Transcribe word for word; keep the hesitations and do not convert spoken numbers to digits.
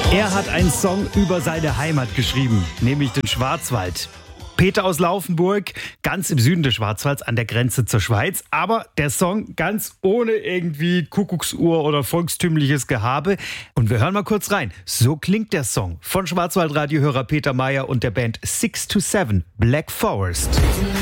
Er hat einen Song über seine Heimat geschrieben, nämlich den Schwarzwald. Peter aus Laufenburg, ganz im Süden des Schwarzwalds an der Grenze zur Schweiz. Aber der Song ganz ohne irgendwie Kuckucksuhr oder volkstümliches Gehabe. Und wir hören mal kurz rein. So klingt der Song von Schwarzwaldradiohörer Peter Mayer und der Band six to seven, Black Forest.